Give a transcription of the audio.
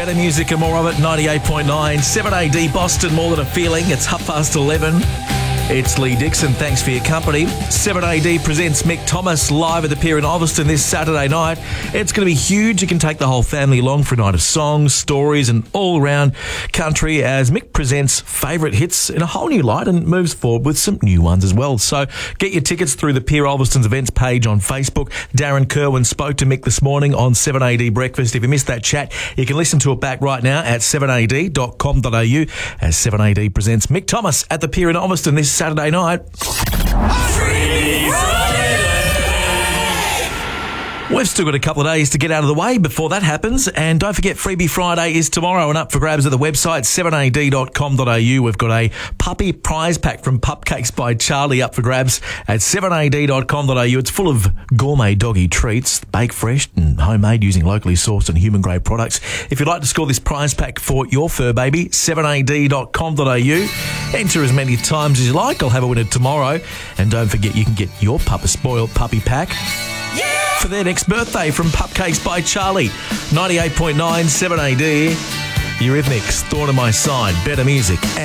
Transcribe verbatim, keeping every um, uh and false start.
Better music and more of it, ninety-eight point nine. seven A D Boston, more than a feeling. It's half past eleven. It's Lee Dixon. Thanks for your company. seven A D presents Mick Thomas live at the Pier in Ulverston this Saturday night. It's going to be huge. You can take the whole family along for a night of songs, stories and all-round country as Mick presents favourite hits in a whole new light and moves forward with some new ones as well. So get your tickets through the Pier Ulverston's events page on Facebook. Darren Kerwin spoke to Mick this morning on seven A D Breakfast. If you missed that chat, you can listen to it back right now at seven a d dot com dot a u as seven A D presents Mick Thomas at the Pier in Ulverston this Saturday night. We've still got a couple of days to get out of the way before that happens. And don't forget, Freebie Friday is tomorrow and up for grabs at the website, seven a d dot com dot a u. We've got a puppy prize pack from Pupcakes by Charlie up for grabs at seven a d dot com dot a u. It's full of gourmet doggy treats, baked fresh and homemade using locally sourced and human-grade products. If you'd like to score this prize pack for your fur baby, seven a d dot com dot a u. Enter as many times as you like. I'll have a winner tomorrow. And don't forget, you can get your pup a spoiled puppy pack for their next birthday from Pupcakes by Charlie. ninety-eight point nine, seven A D. Eurythmics, Thorn in My Side, Better Music.